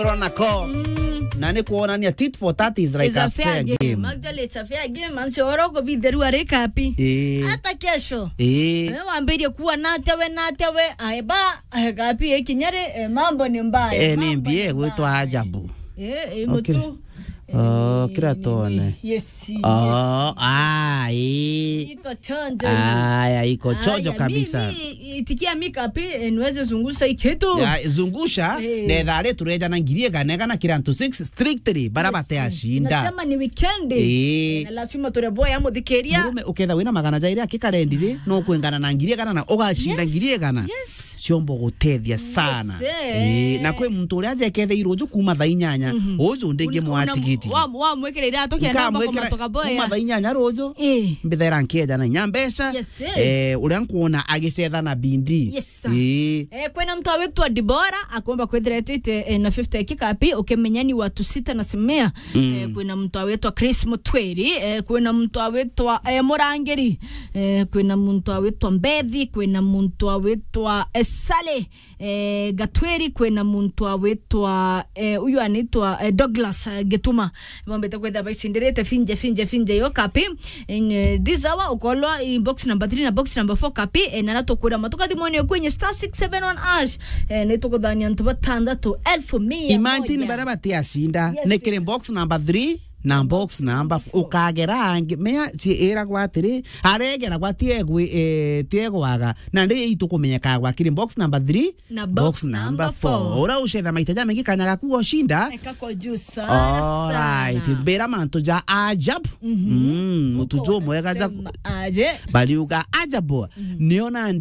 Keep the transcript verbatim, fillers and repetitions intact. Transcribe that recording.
Corona call. Nani kuona ni a tit for tat is like a fair game. Actually, it's a fair game. Mancho oroko bideru areka happy. Eh. Hata kesho. Eh. Wambiri kuwa natewe natewe aiba happy ekinyere mambo ni mbaya. Eh, niambie wetu ajabu. Eh, mutu. Oh, kira tone. Yes, yes. Oh, ah, eh. Iko chonjo. Ah, iko chonjo kabisa. Itikia mikapi niweze zungusha ichetu. Ya zungusha ne dare tureja na ngirie ganega na kirantu six strictly barabate ashinda. Nasema ni weekend. Eh. Na lazima tureboya muthikeria. Murume uketha wina magana jaire akikarendire no kwengana na ngirie kana na ogashinda ngirie kana. Yes. Ciombo gutethia sana. Eh, na kwe muntu uri aje kethe irojo kuma tha inyanya. Ojo ndenge mwatigiti. Wa wa mwekerera atokia na bako matoka boya. Kuma tha inyanya rojo. Eh. Mbithera nkeja na nyambesha. Eh, uri nkuona agicetha na bindi. Yes. Eh. Eh, kwena mtu wetu wa Dibora akomba kwethetite eh, na fifty kikapi ukimenyani watu sita na simea. Mm. Eh, kwena mtu wetu wa Chris Mutweri, eh, kwena mtu wetu wa eh, Morangeri, eh, kwena mtu wetu wa Mbethi, kwena mtu wetu wa eh, Sale, eh, Gatweri, kwena mtu wetu wa eh, uyu anaitwa eh, Douglas eh, Getuma. Mbeta kwetha baisinderete finje finje finje yo kapi. In uh, this hour ukolwa in box number three na box number four kapi eh, na natokura matoka dimoni kwenye star six seven one ash eh, netoko dani antu batandatu elfu mia imagine barabati ashinda yes, nekire box number three na box number ukagera ange mea ci era gwatiri aregera gwatiegwe eh tiegwaga na ndi itukumenyeka gwakiri box number three na box, box number four ora ushetha maitaja mengi kanyaga kuo shinda ekako juu sana right bera manto ja ajab mm mutujo mwega ja aje baliuga ajabu niona